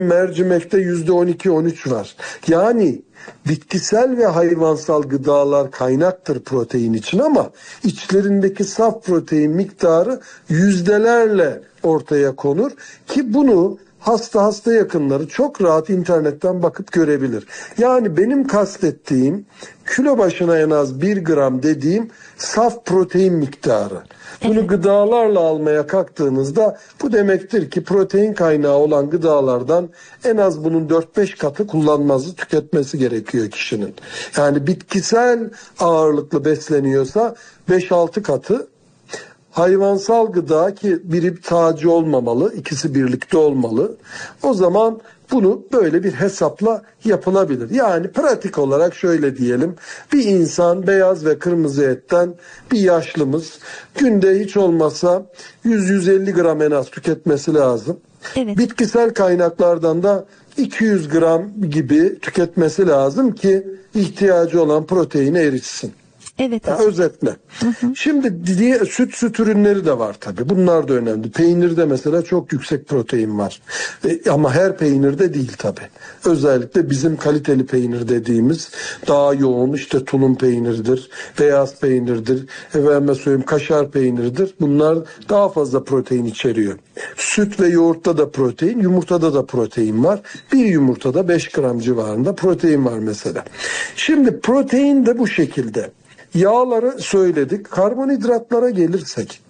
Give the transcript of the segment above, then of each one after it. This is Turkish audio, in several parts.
mercimekte %12-13 var. Yani bitkisel ve hayvansal gıdalar kaynaktır protein için ama içlerindeki saf protein miktarı yüzdelerle ortaya konur ki bunu hasta yakınları çok rahat internetten bakıp görebilir. Yani benim kastettiğim kilo başına en az 1 gram dediğim saf protein miktarı. Bunu gıdalarla almaya kalktığınızda bu demektir ki protein kaynağı olan gıdalardan en az bunun 4-5 katı kullanması, tüketmesi gerekiyor kişinin. Yani bitkisel ağırlıklı besleniyorsa 5-6 katı, hayvansal gıda ki biri tacı olmamalı, ikisi birlikte olmalı. O zaman bunu böyle bir hesapla yapılabilir. Yani pratik olarak şöyle diyelim. Bir insan beyaz ve kırmızı etten bir yaşlımız günde hiç olmazsa 100-150 gram en az tüketmesi lazım. Evet. Bitkisel kaynaklardan da 200 gram gibi tüketmesi lazım ki ihtiyacı olan proteine erişsin. Evet. Ya, özetle. Şimdi süt ürünleri de var tabii. Bunlar da önemli. Peynirde mesela çok yüksek protein var. Ama her peynirde değil tabii. Özellikle bizim kaliteli peynir dediğimiz daha yoğun işte tulum peyniridir, beyaz peynirdir, efendime söyleyeyim kaşar peyniridir. Bunlar daha fazla protein içeriyor. Süt ve yoğurtta da protein, yumurtada da protein var. Bir yumurtada 5 gram civarında protein var mesela. Şimdi protein de bu şekilde. Yağları söyledik. Karbonhidratlara gelirsek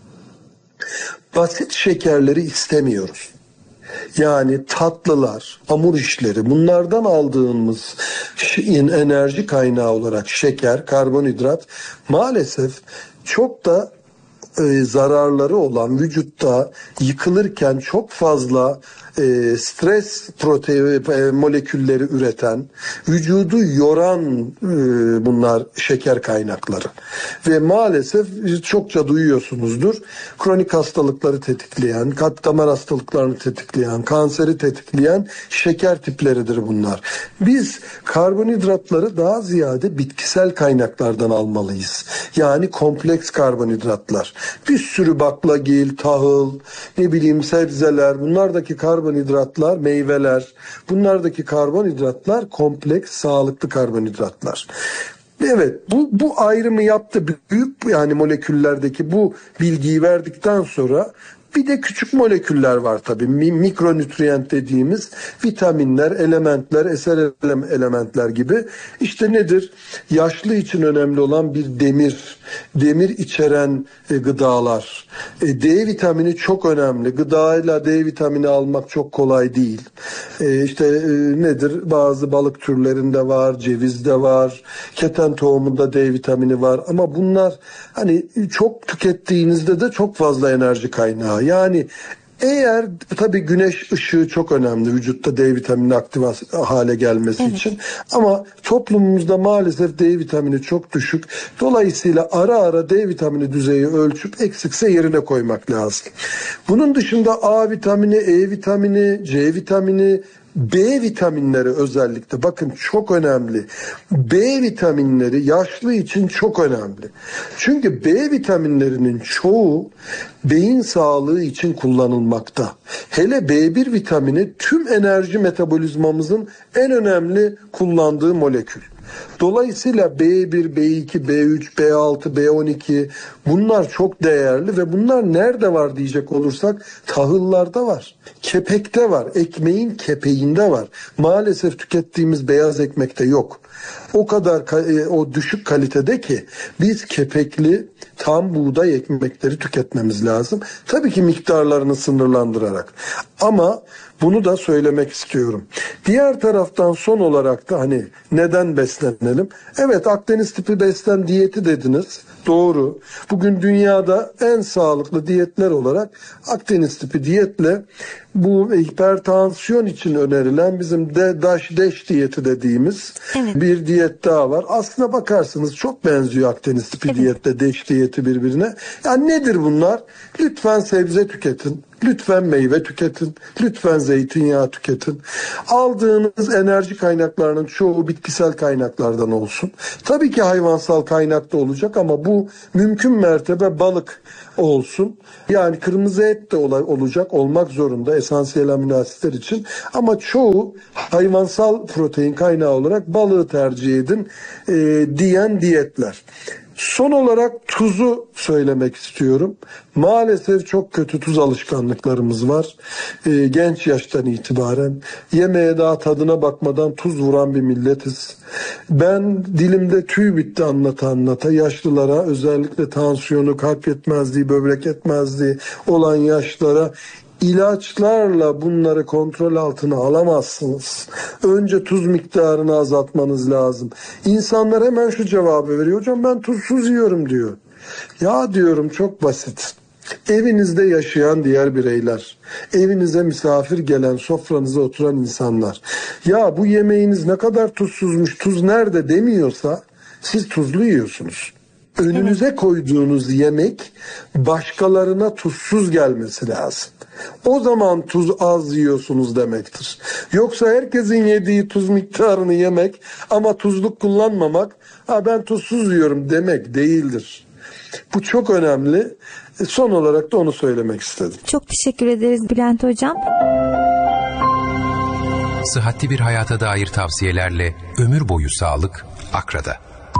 basit şekerleri istemiyoruz. Yani tatlılar, hamur işleri, bunlardan aldığımız enerji kaynağı olarak şeker, karbonhidrat maalesef çok da zararları olan, vücutta yıkılırken çok fazla stres molekülleri üreten, vücudu yoran bunlar şeker kaynakları. Ve maalesef çokça duyuyorsunuzdur. Kronik hastalıkları tetikleyen, kalp damar hastalıklarını tetikleyen, kanseri tetikleyen şeker tipleridir bunlar. Biz karbonhidratları daha ziyade bitkisel kaynaklardan almalıyız. Yani kompleks karbonhidratlar. Bir sürü baklagil, tahıl, sebzeler, bunlardaki karbonhidratlar, meyveler, bunlardaki karbonhidratlar kompleks, sağlıklı karbonhidratlar. Evet, bu ayrımı yaptı. Büyük yani moleküllerdeki bu bilgiyi verdikten sonra bir de küçük moleküller var tabii. Mikronütriyent dediğimiz vitaminler, elementler, eser elementler gibi. İşte nedir? Yaşlı için önemli olan bir demir içeren gıdalar. D vitamini çok önemli. Gıdayla D vitamini almak çok kolay değil. Nedir? Bazı balık türlerinde var, cevizde var, keten tohumunda D vitamini var. Ama bunlar hani çok tükettiğinizde de çok fazla enerji kaynağı. Yani eğer tabii güneş ışığı çok önemli vücutta D vitamini aktif hale gelmesi için. Ama toplumumuzda maalesef D vitamini çok düşük. Dolayısıyla ara ara D vitamini düzeyi ölçüp eksikse yerine koymak lazım. Bunun dışında A vitamini, E vitamini, C vitamini, B vitaminleri özellikle bakın çok önemli. B vitaminleri yaşlı için çok önemli. Çünkü B vitaminlerinin çoğu beyin sağlığı için kullanılmakta. Hele B1 vitamini tüm enerji metabolizmamızın en önemli kullandığı molekül. Dolayısıyla B1, B2, B3, B6, B12 bunlar çok değerli ve bunlar nerede var diyecek olursak tahıllarda var, kepekte var, ekmeğin kepeğinde var. Maalesef tükettiğimiz beyaz ekmekte yok. O kadar o düşük kalitede ki biz kepekli tam buğday ekmekleri tüketmemiz lazım. Tabii ki miktarlarını sınırlandırarak. Ama bunu da söylemek istiyorum. Diğer taraftan son olarak da hani neden beslenelim? Evet, Akdeniz tipi beslen diyeti dediniz. Doğru. Bugün dünyada en sağlıklı diyetler olarak Akdeniz tipi diyetle bu hipertansiyon için önerilen bizim DASH diyeti dediğimiz bir diyet daha var. Aslına bakarsınız çok benziyor Akdeniz tipi diyetle DASH diyeti birbirine. Yani nedir bunlar? Lütfen sebze tüketin. Lütfen meyve tüketin. Lütfen zeytinyağı tüketin. Aldığınız enerji kaynaklarının çoğu bitkisel kaynaklardan olsun. Tabii ki hayvansal kaynak da olacak ama bu mümkün mertebe balık olsun. Yani kırmızı et de olmak zorunda esansiyel amino asitler için. Ama çoğu hayvansal protein kaynağı olarak balığı tercih edin diyen diyetler. Son olarak tuzu söylemek istiyorum. Maalesef çok kötü tuz alışkanlıklarımız var. Genç yaştan itibaren yemeğe daha tadına bakmadan tuz vuran bir milletiz. Ben dilimde tüy bitti anlata yaşlılara, özellikle tansiyonu, kalp yetmezliği, böbrek yetmezliği olan yaşlara İlaçlarla bunları kontrol altına alamazsınız. Önce tuz miktarını azaltmanız lazım. İnsanlar hemen şu cevabı veriyor. Hocam ben tuzsuz yiyorum diyor. Ya diyorum çok basit. Evinizde yaşayan diğer bireyler, evinize misafir gelen, sofranıza oturan insanlar. Ya bu yemeğiniz ne kadar tuzsuzmuş, tuz nerede demiyorsa siz tuzlu yiyorsunuz. Önünüze koyduğunuz yemek başkalarına tuzsuz gelmesi lazım. O zaman tuz az yiyorsunuz demektir. Yoksa herkesin yediği tuz miktarını yemek ama tuzluk kullanmamak, ben tuzsuz yiyorum demek değildir. Bu çok önemli. Son olarak da onu söylemek istedim. Çok teşekkür ederiz Bülent Hocam. Sıhhatli bir hayata dair tavsiyelerle ömür boyu sağlık Akra'da.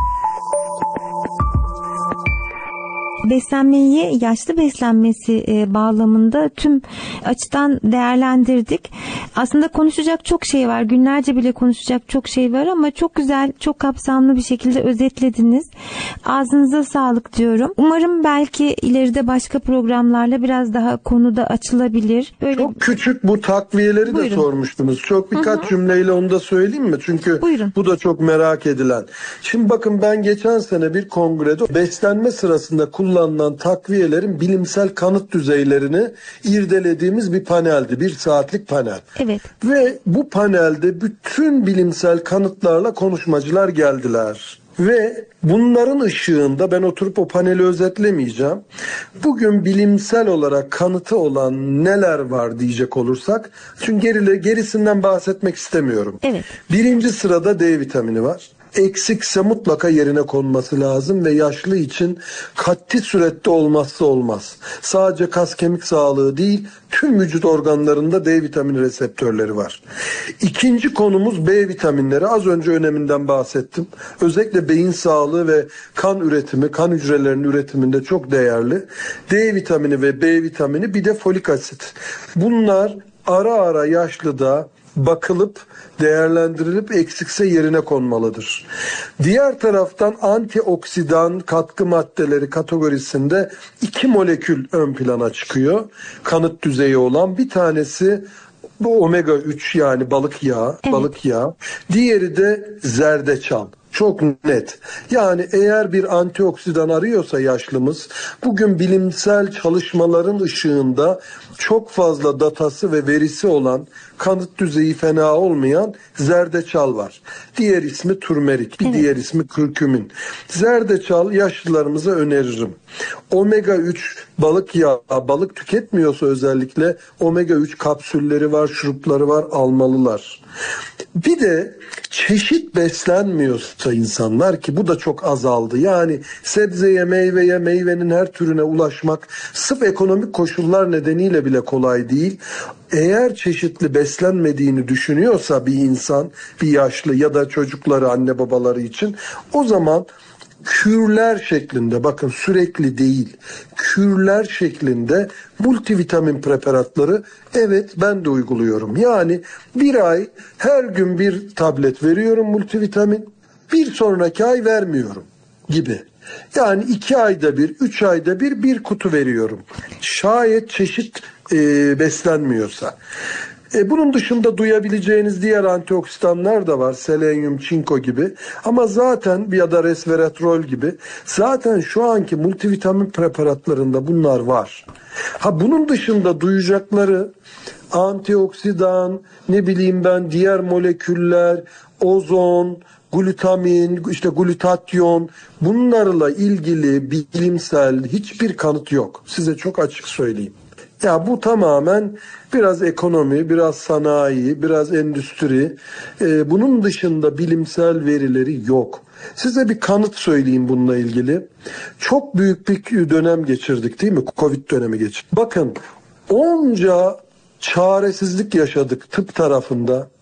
Beslenmeyi yaşlı beslenmesi bağlamında tüm açıdan değerlendirdik. Aslında konuşacak çok şey var. Günlerce bile konuşacak çok şey var ama çok güzel, çok kapsamlı bir şekilde özetlediniz. Ağzınıza sağlık diyorum. Umarım belki ileride başka programlarla biraz daha konuda açılabilir. Böyle... Çok küçük bu takviyeleri de sormuştunuz. Çok birkaç cümleyle onu da söyleyeyim mi? Çünkü bu da çok merak edilen. Şimdi bakın ben geçen sene bir kongrede beslenme sırasında kullanılan takviyelerin bilimsel kanıt düzeylerini irdelediğimiz bir paneldi. 1 saatlik panel. Evet. Ve bu panelde bütün bilimsel kanıtlarla konuşmacılar geldiler. Ve bunların ışığında ben oturup o paneli özetlemeyeceğim. Bugün bilimsel olarak kanıtı olan neler var diyecek olursak, çünkü gerisinden bahsetmek istemiyorum. Evet. Birinci sırada D vitamini var. Eksikse mutlaka yerine konması lazım ve yaşlı için kat'i surette olmazsa olmaz. Sadece kas kemik sağlığı değil, tüm vücut organlarında D vitamini reseptörleri var. İkinci konumuz B vitaminleri. Az önce öneminden bahsettim. Özellikle beyin sağlığı ve kan üretimi, kan hücrelerinin üretiminde çok değerli. D vitamini ve B vitamini, bir de folik asit. Bunlar ara ara yaşlıda bakılıp değerlendirilip eksikse yerine konmalıdır. Diğer taraftan antioksidan katkı maddeleri kategorisinde 2 molekül ön plana çıkıyor. Kanıt düzeyi olan bir tanesi bu omega 3 yani balık yağı, balık yağı. Diğeri de zerdeçal. Çok net. Yani eğer bir antioksidan arıyorsa yaşlımız, bugün bilimsel çalışmaların ışığında çok fazla datası ve verisi olan, kanıt düzeyi fena olmayan zerdeçal var. Diğer ismi turmerik, bir diğer ismi kürkümin. Zerdeçal yaşlılarımıza öneririm. Omega 3 balık yağı, balık tüketmiyorsa özellikle omega 3 kapsülleri var, şurupları var, almalılar. Bir de çeşit beslenmiyorsa insanlar, ki bu da çok azaldı. Yani sebzeye, meyveye, meyvenin her türüne ulaşmak sırf ekonomik koşullar nedeniyle bile kolay değil. Eğer çeşitli beslenmediğini düşünüyorsa bir insan, bir yaşlı ya da çocukları, anne babaları için, o zaman kürler şeklinde, bakın sürekli değil, kürler şeklinde multivitamin preparatları ben de uyguluyorum. Yani bir ay her gün bir tablet veriyorum multivitamin, bir sonraki ay vermiyorum gibi. Yani 2 ayda bir, 3 ayda bir kutu veriyorum. Şayet çeşit beslenmiyorsa. Bunun dışında duyabileceğiniz diğer antioksidanlar da var. Selenyum, çinko gibi. Ama zaten ya da resveratrol gibi. Zaten şu anki multivitamin preparatlarında bunlar var. Bunun dışında duyacakları antioksidan, diğer moleküller, ozon, glutamin, glutatyon, bunlarla ilgili bilimsel hiçbir kanıt yok. Size çok açık söyleyeyim. Ya bu tamamen biraz ekonomi, biraz sanayi, biraz endüstri. Bunun dışında bilimsel verileri yok. Size bir kanıt söyleyeyim bununla ilgili. Çok büyük bir dönem geçirdik değil mi? Covid dönemi geçirdik. Bakın onca çaresizlik yaşadık tıp tarafında.